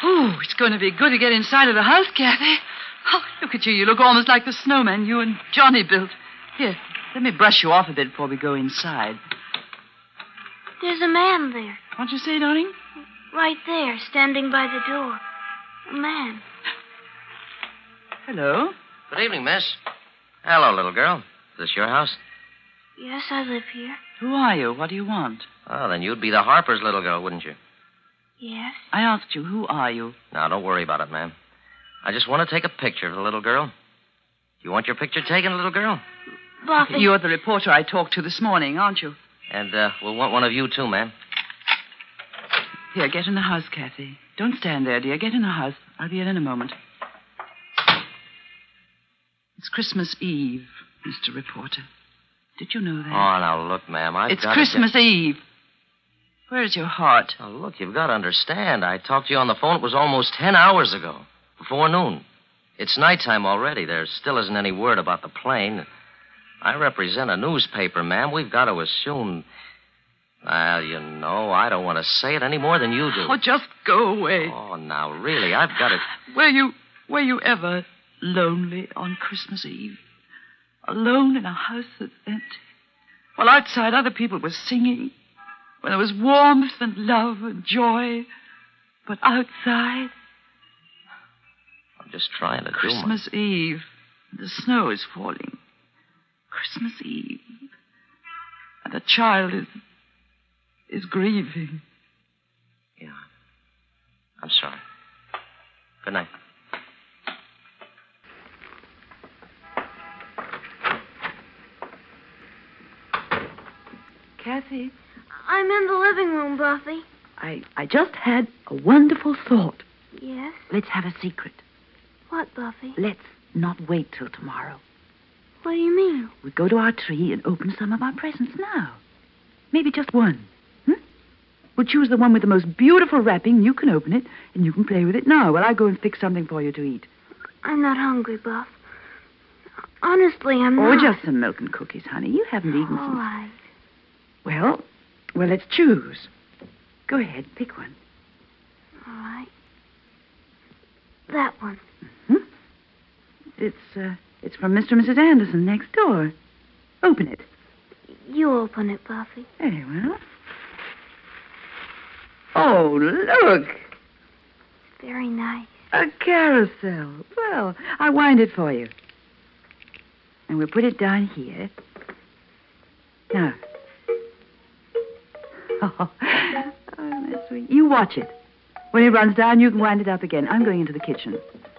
Oh, it's going to be good to get inside of the house, Kathy. Oh, look at you. You look almost like the snowman you and Johnny built. Here, let me brush you off a bit before we go inside. There's a man there. What'd you say, darling? Right there, standing by the door. A man. Hello? Good evening, miss. Hello, little girl. Is this your house? Yes, I live here. Who are you? What do you want? Oh, then you'd be the Harper's little girl, wouldn't you? Yes. I asked you, who are you? Now, don't worry about it, ma'am. I just want to take a picture of the little girl. You want your picture taken, little girl? Buffy. You're the reporter I talked to this morning, aren't you? And we'll want one of you, too, ma'am. Here, get in the house, Kathy. Don't stand there, dear. Get in the house. I'll be in a moment. It's Christmas Eve, Mr. Reporter. Did you know that? Oh, now, look, ma'am, It's Christmas Eve. Where's your heart? Oh, look, you've got to understand. I talked to you on the phone. It was almost 10 hours ago, before noon. It's nighttime already. There still isn't any word about the plane. I represent a newspaper, ma'am. We've got to assume... Well, you know, I don't want to say it any more than you do. Oh, just go away. Oh, now, really, I've got to... Were you ever lonely on Christmas Eve? Alone in a house that's empty? While outside other people were singing. When there was warmth and love and joy. But outside... I'm just trying to do Christmas Eve. The snow is falling. Christmas Eve. And the child is grieving. Yeah. I'm sorry. Good night. Kathy? I'm in the living room, Buffy. I just had a wonderful thought. Yes? Let's have a secret. What, Buffy? Let's not wait till tomorrow. What do you mean? We go to our tree and open some of our presents now. Maybe just one. We'll choose the one with the most beautiful wrapping. You can open it, and you can play with it now while I go and fix something for you to eat. I'm not hungry, Buff. Honestly, I'm Or not. just some milk and cookies, honey. You haven't eaten All some. right. Well, let's choose. Go ahead, pick one. All right. That one. It's from Mr. and Mrs. Anderson next door. Open it. You open it, Buffy. Very well. Oh, look. It's very nice. A carousel. Well, I'll wind it for you. And we'll put it down here. Now. Oh, that's sweet. You watch it. When it runs down, you can wind it up again. I'm going into the kitchen.